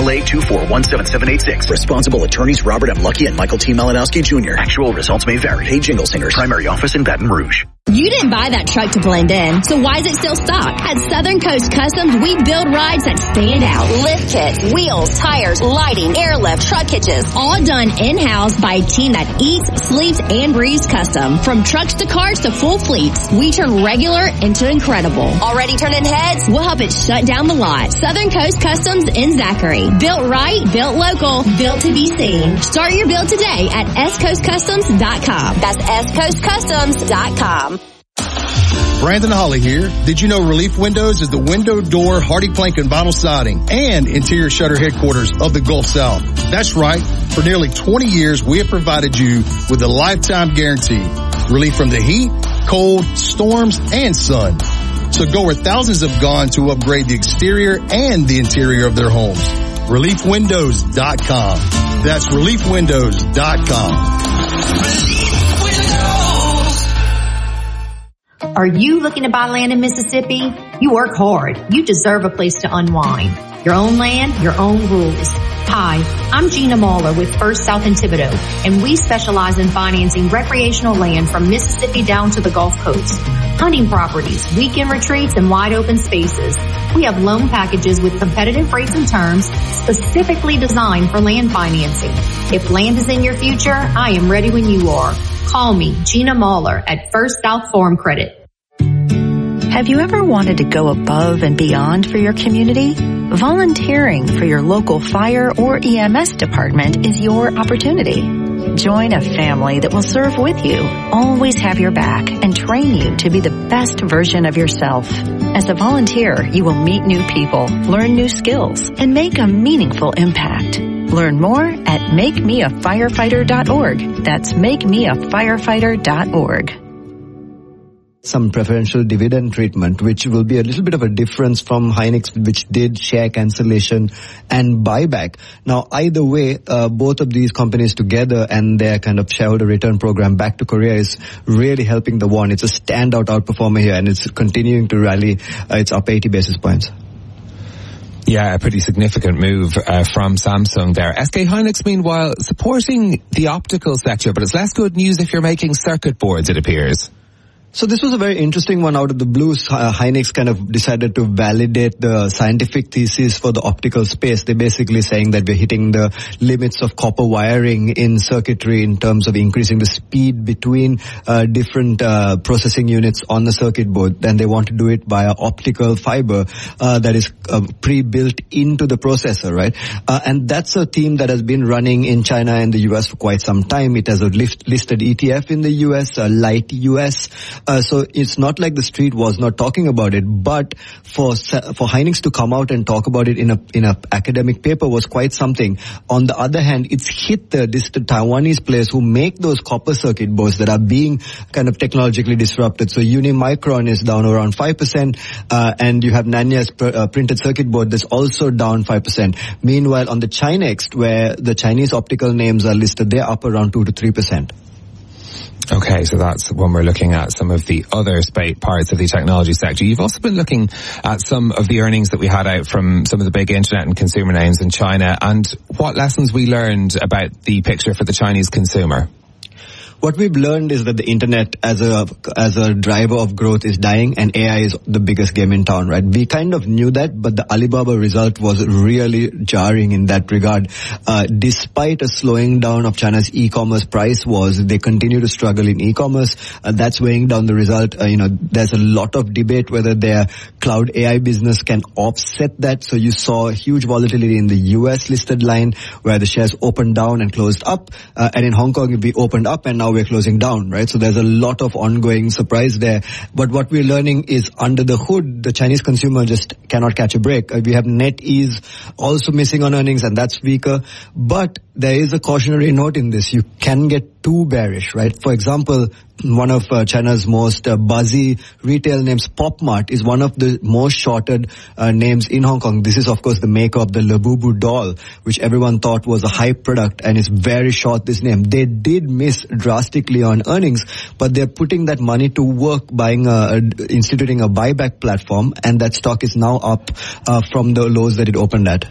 LA 2417786. Responsible attorneys Robert M. Lucky and Michael T. Malinowski Jr. Actual results may vary. Paid Jingle Singers. Primary office in Baton Rouge. You didn't buy that truck to blend in, so why is it still stock? At Southern Coast Customs, we build rides that stand out. Lift kits, wheels, tires, lighting, airlift, truck hitches, all done in-house by a team that eats, sleeps, and breathes custom. From trucks to cars to full fleets, we turn regular into incredible. Already turning heads? We'll help it shut down the lot. Southern Coast Customs in Zachary. Built right, built local, built to be seen. Start your build today at scoastcustoms.com. That's scoastcustoms.com. Brandon Holly here. Did you know Relief Windows is the window, door, hardy plank, and vinyl siding and interior shutter headquarters of the Gulf South? That's right. For nearly 20 years, we have provided you with a lifetime guarantee. Relief from the heat, cold, storms, and sun. So go where thousands have gone to upgrade the exterior and the interior of their homes. ReliefWindows.com. That's ReliefWindows.com. Are you looking to buy land in Mississippi? You work hard. You deserve a place to unwind. Your own land, your own rules. Hi, I'm Gina Mahler with First South in Thibodaux, and we specialize in financing recreational land from Mississippi down to the Gulf Coast. Hunting properties, weekend retreats, and wide open spaces. We have loan packages with competitive rates and terms specifically designed for land financing. If land is in your future, I am ready when you are. Call me, Gina Mahler, at First South Farm Credit. Have you ever wanted to go above and beyond for your community? Volunteering for your local fire or EMS department is your opportunity. Join a family that will serve with you, always have your back, and train you to be the best version of yourself. As a volunteer, you will meet new people, learn new skills, and make a meaningful impact. Learn more at MakeMeAFirefighter.org. That's MakeMeAFirefighter.org. Some preferential dividend treatment, which will be a little bit of a difference from Hynix, which did share cancellation and buyback. Now, either way, both of these companies together and their kind of shareholder return program back to Korea is really helping the won. It's a standout outperformer here, and it's continuing to rally. It's up 80 basis points. Yeah, a pretty significant move from Samsung there. SK Hynix, meanwhile, supporting the optical sector, but it's less good news if you're making circuit boards, it appears. So this was a very interesting one out of the blue. Hynix kind of decided to validate the scientific thesis for the optical space. They're basically saying that we're hitting the limits of copper wiring in circuitry in terms of increasing the speed between different processing units on the circuit board. And they want to do it via optical fiber that is pre-built into the processor, right? And that's a theme that has been running in China and the US for quite some time. It has a listed ETF in the US, Light US. So it's not like the street was not talking about it, but for Hynix to come out and talk about it in a academic paper was quite something. On the other hand, it's hit the Taiwanese players who make those copper circuit boards that are being kind of technologically disrupted. So Unimicron is down around 5%, and you have Nanya's printed circuit board that's also down 5%. Meanwhile, on the Chinext, where the Chinese optical names are listed, they're up around 2 to 3%. Okay, so that's when we're looking at some of the other parts of the technology sector. You've also been looking at some of the earnings that we had out from some of the big internet and consumer names in China, and what lessons we learned about the picture for the Chinese consumer. What we've learned is that the internet as a driver of growth is dying, and AI is the biggest game in town, right? We kind of knew that, but the Alibaba result was really jarring in that regard. Despite a slowing down of China's e-commerce price wars, they continue to struggle in e-commerce. That's weighing down the result. There's a lot of debate whether their cloud AI business can offset that. So you saw huge volatility in the US listed line where the shares opened down and closed up. And in Hong Kong, we opened up and now we're closing down, right? So there's a lot of ongoing surprise there. But what we're learning is under the hood, the Chinese consumer just cannot catch a break. We have NetEase also missing on earnings, and that's weaker. But there is a cautionary note in this. You can get too bearish, right? For example, one of China's most buzzy retail names, PopMart, is one of the most shorted names in Hong Kong. This is, of course, the maker of the Labubu doll, which everyone thought was a hype product, and is very short, this name. They did miss drastically on earnings, but they're putting that money to work instituting a buyback platform, and that stock is now up from the lows that it opened at.